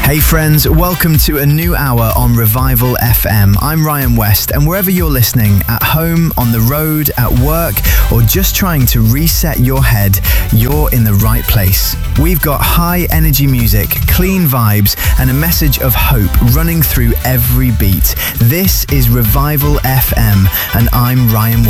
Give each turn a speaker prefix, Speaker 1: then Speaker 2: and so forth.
Speaker 1: Hey friends, welcome to a new hour on Revival FM. I'm Ryan West, and wherever you're listening, at home, on the road, at work, or just trying to reset your head, you're in the right place. We've got high energy music, clean vibes, and a message of hope running through every beat. This is Revival FM, and I'm Ryan West.